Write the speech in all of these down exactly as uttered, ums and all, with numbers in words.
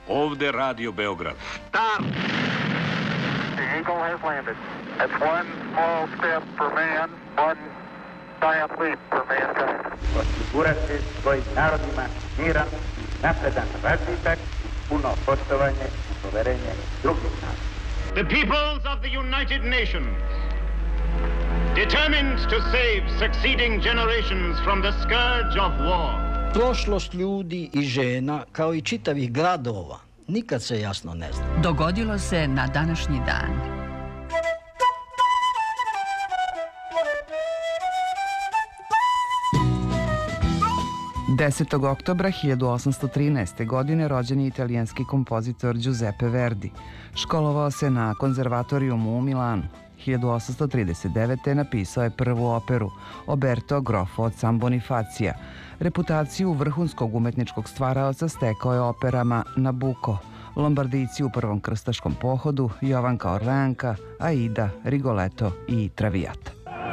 Ovde Radio Beograd. Stop! The Eagle has landed. That's one small step for man, one giant leap for mankind. Osigurati svojim narodima miran, napredan razvitak, puno poštovanje i poverenje drugih naroda. The peoples of the United Nations, determined to save succeeding generations from the scourge of war. Prošlost ljudi i žena, kao i čitavih gradova, nikad se jasno ne zna. Dogodilo se na današnji dan. desetog oktobra hiljadu osamsto trinaeste. godine rođen je italijanski kompozitor Giuseppe Verdi. Školovao se na konzervatorijumu u Milanu. hiljadu osamsto trideset devete. napisao je prvu operu Oberto Grofo od San Bonifacija. Reputaciju vrhunskog umetničkog stvaraoca stekao je operama Nabucco, Lombardijci u prvom krstaškom pohodu, Jovanka Orleanka, Aida, Rigoletto i Traviata.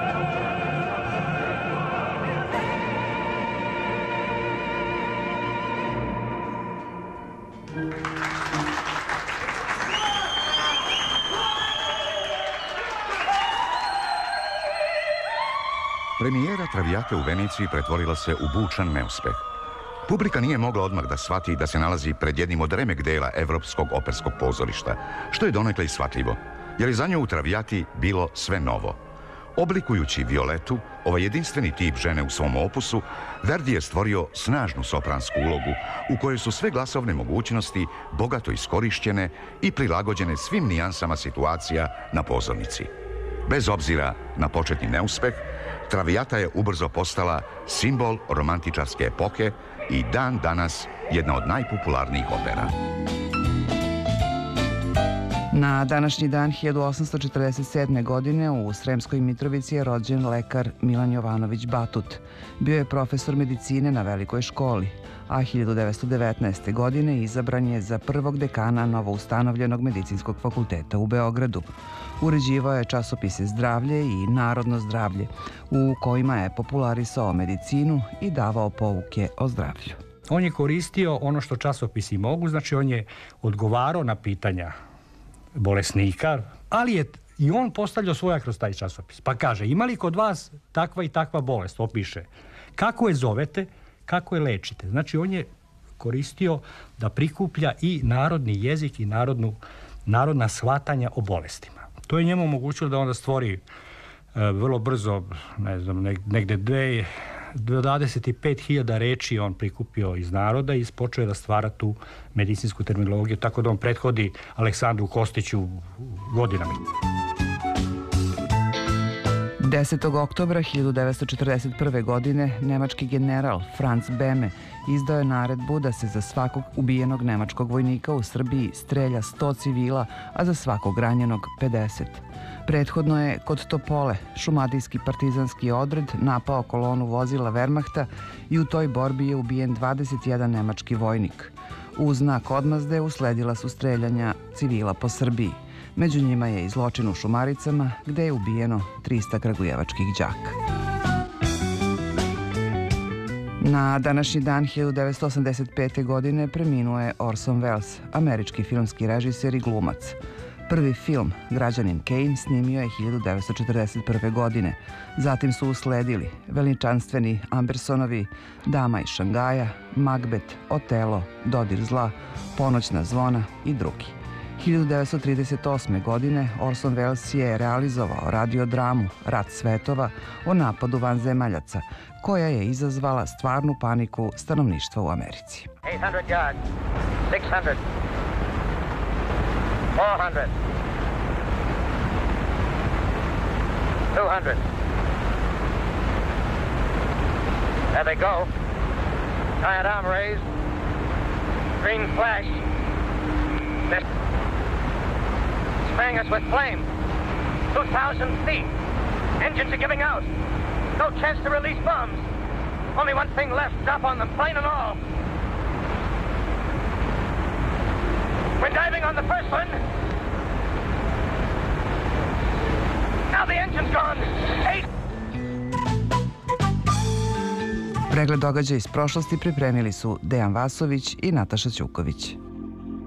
Premijera Traviate u Veneciji pretvorila se u bučan neuspeh. Publika nije mogla odmah da shvati da se nalazi pred jednim od remek dela evropskog operskog pozorišta, što je donekle i shvatljivo, jer je za nju u Traviati bilo sve novo. Oblikujući Violetu, ovaj jedinstveni tip žene u svom opusu, Verdi je stvorio snažnu sopransku ulogu u kojoj su sve glasovne mogućnosti bogato iskorišćene i prilagođene svim nijansama situacija na pozornici. Bez obzira na početni neuspeh, Traviata je ubrzo postala simbol romantičarske epohe i dan danas jedna od najpopularnijih opera. Na današnji dan hiljadu osamsto četrdeset sedme. godine u Sremskoj Mitrovici je rođen lekar Milan Jovanović Batut. Bio je profesor medicine na Velikoj školi, a hiljadu devetsto devetnaeste. godine izabran je za prvog dekana novoustanovljenog medicinskog fakulteta u Beogradu. Uređivao je časopise Zdravlje i Narodno zdravlje, u kojima je popularisao medicinu i davao pouke o zdravlju. On je koristio ono što časopisi mogu, znači on je odgovarao na pitanja bolesnika, ali je i on postavljao svoja kroz taj časopis. Pa kaže, ima li kod vas takva i takva bolest? Opiše. Kako je zovete, kako je lečite? Znači, on je koristio da prikuplja i narodni jezik i narodnu, narodna shvatanja o bolestima. To je njemu omogućilo da onda stvori e, vrlo brzo, ne znam, negde dve, dvadeset pet hiljada reči on prikupio iz naroda i počeo je da stvara tu medicinsku terminologiju, tako da on prethodi Aleksandru Kostiću godinama. desetog oktobra hiljadu devetsto četrdeset prve. godine nemački general Franz Beme izdao je naredbu da se za svakog ubijenog nemačkog vojnika u Srbiji strelja sto civila, a za svakog ranjenog pedeset. Prethodno je kod Topole šumadijski partizanski odred napao kolonu vozila Wehrmachta i u toj borbi je ubijen dvadeset jedan nemački vojnik. U znak odmazde usledila su streljanja civila po Srbiji. Među njima je i zločin u Šumaricama, gde je ubijeno trista kragujevačkih đaka. Na današnji dan hiljadu devetsto osamdeset pete. godine preminuo je Orson Welles, američki filmski režiser i glumac. Prvi film, Građanin Kane, snimio je hiljadu devetsto četrdeset prve. godine. Zatim su usledili veličanstveni Ambersonovi Dama iz Šangaja, Macbeth, Otelo, Dodir zla, Ponoćna zvona i drugi. hiljadu devetsto trideset osme. godine Orson Welles je realizovao radiodramu Rat svetova o napadu vanzemaljaca, koja je izazvala stvarnu paniku stanovništva u Americi. eight hundred yards, six hundred, four hundred, two hundred. There they go. Giant arm raised. Green flash. This sprang us with flame. two thousand feet. Engines are giving out. No chance to release bombs. Only one thing left, drop on them, plane and all. We're diving on the first one. Now the engine's gone. Eight. Pregled događaja iz prošlosti pripremili su Dejan Vasović i Nataša Ćuković.